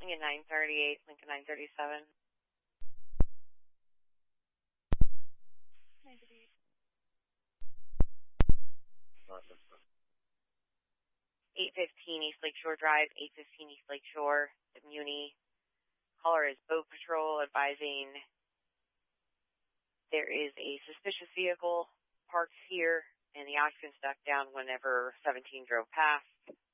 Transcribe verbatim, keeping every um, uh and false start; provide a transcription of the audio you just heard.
Lincoln nine thirty-eight, Lincoln nine thirty-seven. nine thirty-eight. eight fifteen East Lakeshore Drive, eight fifteen East Lakeshore, Muni. Caller is Boat Patrol advising there is a suspicious vehicle parked here, and the occupants ducked down whenever seventeen drove past.